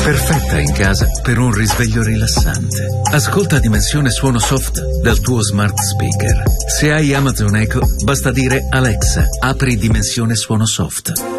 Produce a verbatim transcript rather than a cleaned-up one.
Perfetta in casa per un risveglio rilassante. Ascolta Dimensione Suono Soft dal tuo smart speaker. Se hai Amazon Echo, basta dire Alexa, apri Dimensione Suono Soft.